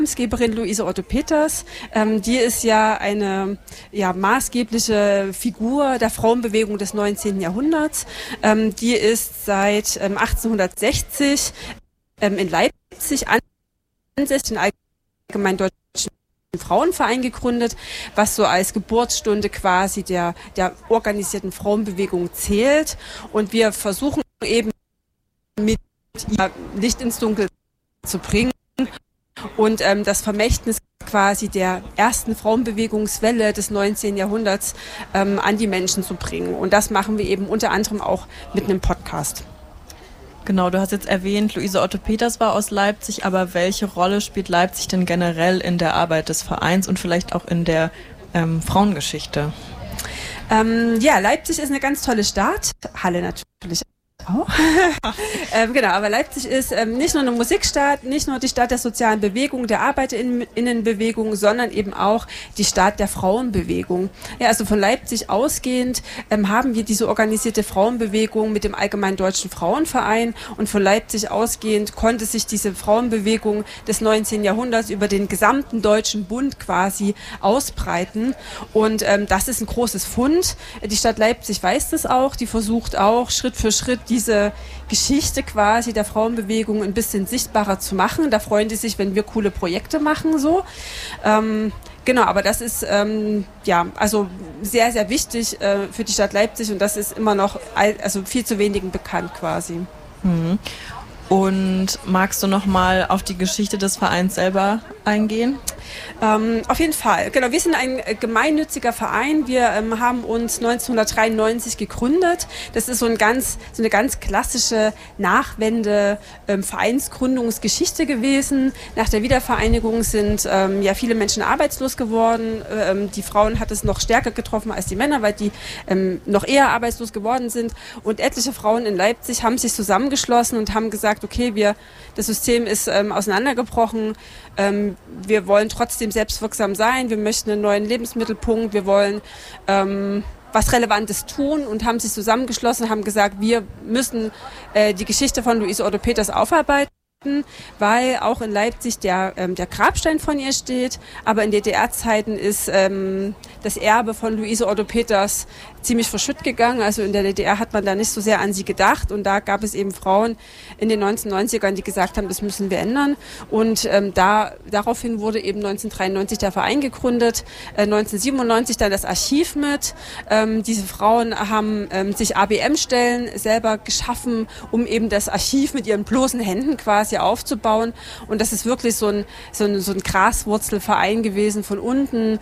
Namensgeberin Luise Otto Peters. Die ist ja eine maßgebliche Figur der Frauenbewegung des 19. Jahrhunderts. Die ist seit 1860 in Leipzig ansässig, den Allgemeinen Deutschen Frauenverein gegründet, was so als Geburtsstunde quasi der organisierten Frauenbewegung zählt. Und wir versuchen eben mit ihr Licht ins Dunkel zu bringen und das Vermächtnis quasi der ersten Frauenbewegungswelle des 19. Jahrhunderts an die Menschen zu bringen. Und das machen wir eben unter anderem auch mit einem Podcast. Genau, du hast jetzt erwähnt, Luise Otto Peters war aus Leipzig, aber welche Rolle spielt Leipzig denn generell in der Arbeit des Vereins und vielleicht auch in der Frauengeschichte? Leipzig ist eine ganz tolle Stadt, Halle natürlich auch. Genau, aber Leipzig ist nicht nur eine Musikstadt, nicht nur die Stadt der sozialen Bewegung, der Arbeiterinnenbewegung, sondern eben auch die Stadt der Frauenbewegung. Ja, also von Leipzig ausgehend haben wir diese organisierte Frauenbewegung mit dem Allgemeinen Deutschen Frauenverein, und von Leipzig ausgehend konnte sich diese Frauenbewegung des 19. Jahrhunderts über den gesamten Deutschen Bund quasi ausbreiten, und das ist ein großes Fund. Die Stadt Leipzig weiß das auch, die versucht auch Schritt für Schritt diese Geschichte quasi der Frauenbewegung ein bisschen sichtbarer zu machen. Da freuen die sich, wenn wir coole Projekte machen, so. Genau, aber das ist also sehr, sehr wichtig für die Stadt Leipzig, und das ist immer noch viel zu wenigen bekannt quasi. Mhm. Und magst du noch mal auf die Geschichte des Vereins selber eingehen? Auf jeden Fall. Genau, wir sind ein gemeinnütziger Verein. Wir haben uns 1993 gegründet. Das ist so eine ganz klassische Nachwende-Vereinsgründungsgeschichte gewesen. Nach der Wiedervereinigung sind viele Menschen arbeitslos geworden. Die Frauen hat es noch stärker getroffen als die Männer, weil die noch eher arbeitslos geworden sind. Und etliche Frauen in Leipzig haben sich zusammengeschlossen und haben gesagt, okay, das System ist auseinandergebrochen. Wir wollen trotzdem selbstwirksam sein, wir möchten einen neuen Lebensmittelpunkt, wir wollen was Relevantes tun, und haben sich zusammengeschlossen, haben gesagt, wir müssen die Geschichte von Luise Otto Peters aufarbeiten, weil auch in Leipzig der Grabstein von ihr steht, aber in DDR-Zeiten ist das Erbe von Luise Otto Peters ziemlich verschütt gegangen. Also in der DDR hat man da nicht so sehr an sie gedacht, und da gab es eben Frauen in den 1990ern, die gesagt haben, das müssen wir ändern, und daraufhin wurde eben 1993 der Verein gegründet, 1997 dann das Archiv mit. Diese Frauen haben sich ABM-Stellen selber geschaffen, um eben das Archiv mit ihren bloßen Händen quasi aufzubauen, und das ist wirklich so ein Graswurzelverein gewesen, von unten,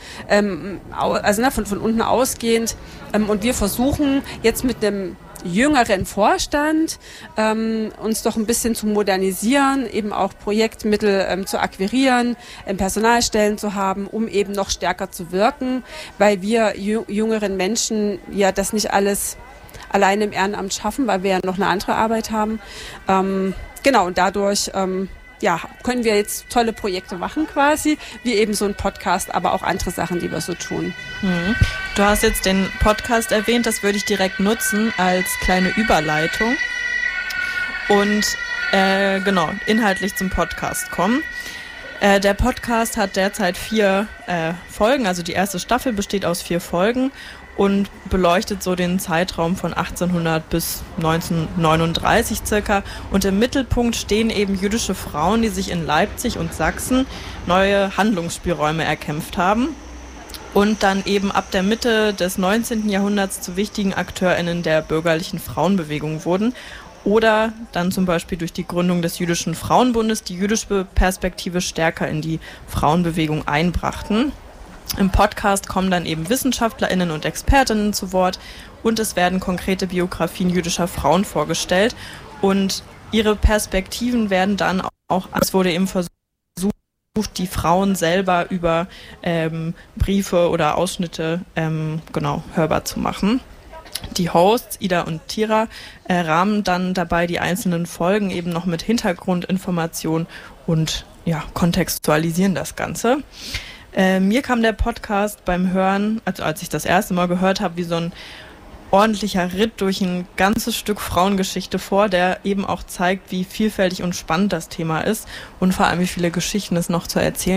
von unten ausgehend. Und wir versuchen jetzt mit einem jüngeren Vorstand uns doch ein bisschen zu modernisieren, eben auch Projektmittel zu akquirieren, Personalstellen zu haben, um eben noch stärker zu wirken, weil wir jüngeren Menschen ja das nicht alles alleine im Ehrenamt schaffen, weil wir ja noch eine andere Arbeit haben. Genau, und dadurch können wir jetzt tolle Projekte machen quasi, wie eben so ein Podcast, aber auch andere Sachen, die wir so tun. Du hast jetzt den Podcast erwähnt, das würde ich direkt nutzen als kleine Überleitung und inhaltlich zum Podcast kommen. Der Podcast hat derzeit 4 Folgen, also die erste Staffel besteht aus 4 Folgen und beleuchtet so den Zeitraum von 1800 bis 1939 circa. Und im Mittelpunkt stehen eben jüdische Frauen, die sich in Leipzig und Sachsen neue Handlungsspielräume erkämpft haben und dann eben ab der Mitte des 19. Jahrhunderts zu wichtigen AkteurInnen der bürgerlichen Frauenbewegung wurden. Oder dann zum Beispiel durch die Gründung des Jüdischen Frauenbundes die jüdische Perspektive stärker in die Frauenbewegung einbrachten. Im Podcast kommen dann eben WissenschaftlerInnen und ExpertInnen zu Wort, und es werden konkrete Biografien jüdischer Frauen vorgestellt, und ihre Perspektiven werden dann auch, es wurde eben versucht, die Frauen selber über Briefe oder Ausschnitte hörbar zu machen. Die Hosts, Ida und Tira, rahmen dann dabei die einzelnen Folgen eben noch mit Hintergrundinformationen und kontextualisieren das Ganze. Mir kam der Podcast beim Hören, also als ich das erste Mal gehört habe, wie so ein ordentlicher Ritt durch ein ganzes Stück Frauengeschichte vor, der eben auch zeigt, wie vielfältig und spannend das Thema ist und vor allem, wie viele Geschichten es noch zu erzählen